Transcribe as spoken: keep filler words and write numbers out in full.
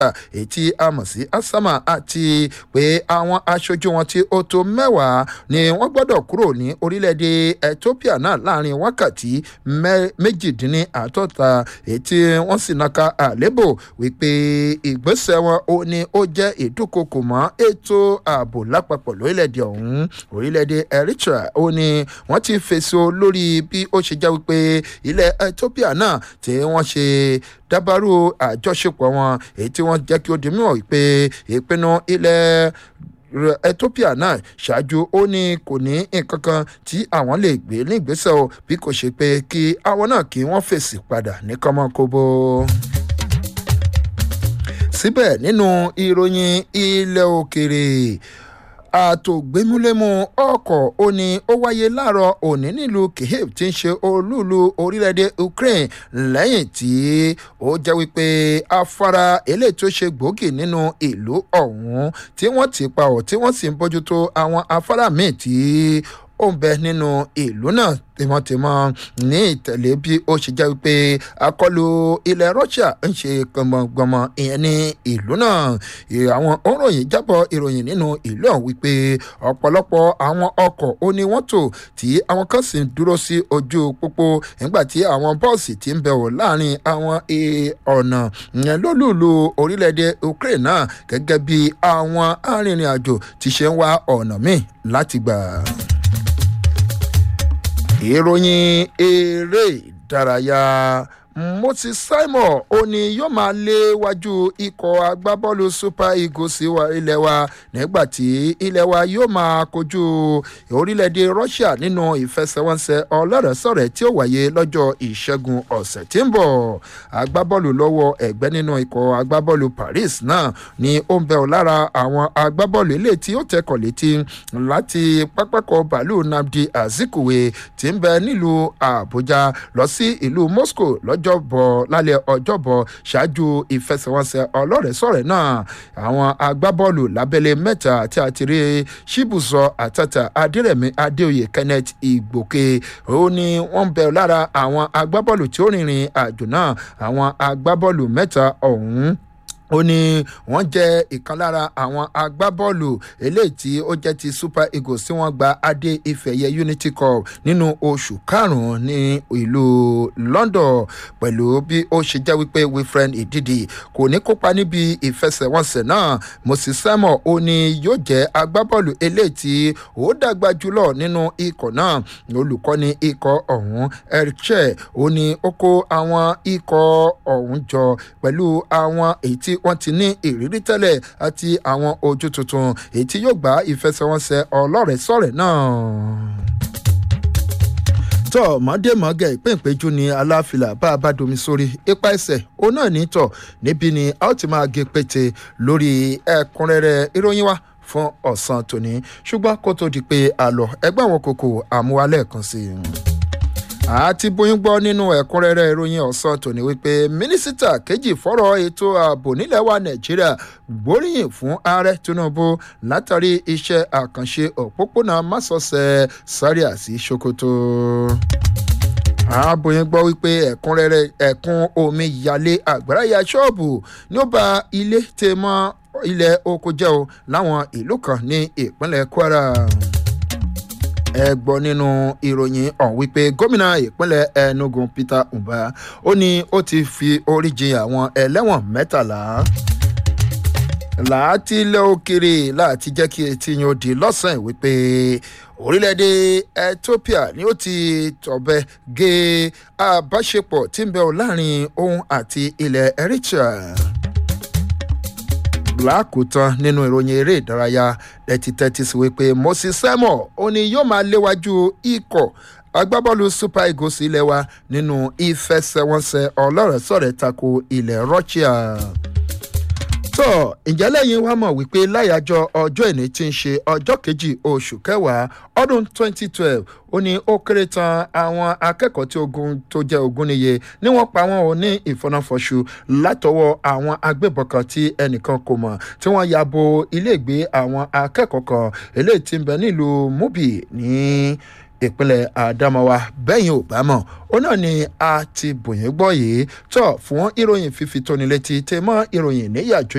ètí àmọ̀ sí asama àti pé àwọn aṣojú wọn tí ó tó mẹ́wàá ni wọ́n gbọ́dọ̀ kúrò ní orílẹ̀-èdè Ethiopia náà láàrin wákàtí méjìdínláàádọ́ta ètí wọ́n sì naka àlébò wípé ìgbésẹ̀ wọn ó ní ó jẹ́ ìdúkokò mọ́ ètò ààbò lápapọ̀ lórílẹ̀-èdè ọ̀hún. Orílẹ̀-èdè Eritrea ó ní wọ́n ti fèsì lórí bí ó ṣe jẹ́ wípé ilẹ̀ Ethiopia náà tí wọ́n ṣe dábàrú àjọṣepọ̀ wọn èyí tí wọ́n jẹ́ kí ó di mímọ̀ wípé ìpinnu ilẹ̀ Ethiopia náà ṣáájú ó ní kò ní nǹkan kan tí àwọn lè gbé ní ìgbésẹ̀ o bí kò ṣe pé kí àwọn náà kí wọ́n fèsì padà ní kọ́mọ́kóbó. Síbẹ̀ nínú ìròyìn ilẹ̀ òkèrè àtògbémúlémú ọkọ̀ ó ní ó wáyé láàárọ̀ òní nílùú Kyiv tí ń ṣe olúùlú orílẹ̀-èdè Ukraine lẹ́yìn tí ó jẹ́ wípé afárá eléyìí tó ṣe gbòógì nínú ìlú ọ̀hún tí wọ́n ti pa ọ̀ tí wọ́n sì ń bójútó àwọn afárá míì tí ó ń bẹ nínú ìlú náà tìmọ̀tìmọ̀ ní ìtẹ̀lé bí ó ṣe jẹ́ wípé àkọlù ilẹ̀ Russia ń ṣe gbọmọgbọmọ ìyẹn ní ìlú náà. Àwọn òǹròyìn jábọ̀ ìròyìn nínú ìlú ọ̀hún wípé ọ̀pọ̀lọpọ̀ àwọn ọkọ̀ ó ní wọ́n tò tí àwọn kan sì ń dúró sí ojú pópó nígbà tí àwọn bọ́ọ̀sì ti ń bẹ̀ wò láàrin àwọn ọ̀nà ìyẹn lólùlù orílẹ̀-èdè Ukraine náà gẹ́gẹ́ bí àwọn arìnrìn-àjò ti ṣe ń wá ọ̀nà míì láti gbà. Ìròyìn eré ìdárayá Moses Simon ó ní yóò máa léwájú ikọ̀ agbábọ́ọ̀lù Super Eagles ilẹ̀ wa nígbà tí ilẹ̀ wa yóò máa kojú orílẹ̀-èdè Russia nínú ìfẹsẹ̀wọnsẹ̀ ọlọ́rẹ̀ẹ́sọ̀rẹ̀ tí ó wáyé lọ́jọ́ ìṣẹ́gun ọ̀sẹ̀ tí ń bọ̀. Agbábọ́ọ̀lù lọ́wọ́ ẹ̀gbẹ́ nínú ikọ̀ agbábọ́ọ̀lù Paris náà ni ó ń bẹ ọ́ lára àwọn agbábọ́ọ̀lù ilé tí ó tẹkọ̀ létí láti pápákọ̀ bàálù Nnamdi Azikiwe tí ń bẹ nílùú Àbújá lọ sí ìlú Moscow lọ́jọ́ ọjọ́bọ̀ lálẹ́ ọjọ́bọ̀ ṣáájú ìfẹsẹ̀wọnsẹ̀ ọlọ́rẹ̀ẹ́sọ̀rẹ̀ náà. Àwọn agbábọ́ọ̀lù lábẹ́lé mẹ́ta tí a ti rí Chibuzor Atata, Adérẹ̀mí Adéoyè, Kenneth Igboke ó ní wọ́n ń bẹ lára àwọn agbábọ́ọ̀lù tí ó rìnrìn àjò náà. Àwọn agbábọ́ọ̀lù mẹ́ta ọ̀hún ó ní wọ́n jẹ́ ìkan lára àwọn agbábọ́ọ̀lù eléyìí tí ó jẹ́ ti Super Eagles tí wọ́n gba adé ìfẹ̀yẹ Unity Cup nínú oṣù karùn-ún ní ìlú London pẹ̀lú bí ó ṣe jẹ́ wípé Wilfred Ndidi kò ní kópa níbi ìfẹsẹ̀wọnsẹ̀ náà. Moses Simon ó ní yóò jẹ́ agbábọ́ọ̀lù eléyìí tí ó dàgbà jùlọ nínú ikọ̀ náà. Olùkọ́ni ikọ̀ ọ̀hún Eric Che ó ní ó kó àwọn ikọ̀ ọ̀hún jọ pẹ̀lú àwọn èyí tí wọ́n ti ní ìrírí tẹ́lẹ̀ àti àwọn ojú tuntun èyí tí yóò gbá ìfẹsẹ̀wọnsẹ̀ ọlọ́rẹ̀ẹ́sọ̀rẹ̀ náà. tọ́ mọ́dẹ́mọ́gẹ́ ìpéǹpéjú ni aláfilà bá a bá domi sórí ipa ẹsẹ̀ òun náà ní tọ̀ níbi ni a ó ti máa gé pété lórí ẹ̀kúnrẹ́rẹ́ ìròyìn wa fún ọ̀sán tòní ṣùgbọ́n kó tó di pé a lọ ẹgbẹ́ àwọn kòkò àmúwálẹ̀ kan sí i. àti bóyún gbọ́ nínú ẹ̀kúnrẹ́rẹ́ ìròyìn ọ̀sán tòní wípé mínísítà kejì fọ́rọ̀ ètò ààbò nílẹ̀ wa Nàìjíríà gbóríyìn fún ààrẹ Tinubu látàrí iṣẹ́ àkànṣe òpópónà másọ̀ọ̀sẹ̀ Zaria sí Sokoto. àbòyìn gbọ́ wípé ẹ̀kúnrẹ́rẹ́ ẹ̀kún omi yalé àgbàrá ya ṣọ́ọ̀bù ní ó ba ilé tẹ̀ mọ́ ilẹ̀ oko jẹ́ o láwọn ìlú kan ní ìpínlẹ̀ Kwara. Ẹ gbọ́ nínú ìròyìn ọ̀hún wípé gómìnà ìpínlẹ̀ Enugu Peter Mbah ó ní ó ti fi orí jìn àwọn ẹlẹ́wọ̀n mẹ́tàlá. láti ilẹ̀ òkèrè láti jẹ́ kí etí yín ó di lọ́sàn-án wípé orílẹ̀-èdè Ethiopia ni ó ti tọ̀bẹ gé àbáṣepọ̀ tí ń bẹ láàrin òun àti ilẹ̀ Eritrea. lákòótán nínú ìròyìn eré ìdárayá lẹ́tí tẹ́tí sí wípé Moses Simon ó ní yóò máa léwájú ikọ̀ agbábọ́ọ̀lù Super Eagles ilẹ̀ wa nínú ìfẹsẹ̀wọnsẹ̀ ọlọ́rẹ̀ẹ́sọ̀rẹ̀ tako ilẹ̀ Russia. tó ǹjẹ́ lẹ́yìn wá mọ̀ wípé láyàjọ́ ọjọ́ ìní tí ń ṣe ọjọ́ kejì oṣù kẹwàá ọdún twenty twelve ó ní ó kéré tán àwọn akẹ́kọ̀ọ́ tí ogun tó jẹ́ ogún níye ni wọ́n pa wọ́n ò ní ìfọnáfọṣù látọwọ́ àwọn agbébọn kan tí ẹnìkan kò mọ̀ tí wọ́n ya bo iléègbé àwọn akẹ́kọ̀ọ́ kan eléyìí tí ń bẹ nílùú Mubi ní ìpínlẹ̀ Adamawa bẹ́yìn ò bá mọ̀ ó náà ni a ti bòyìn gbọ́ yìí tọ̀ fún ìròyìn fífi tóni létí tẹ́ mọ́ ìròyìn níyàjú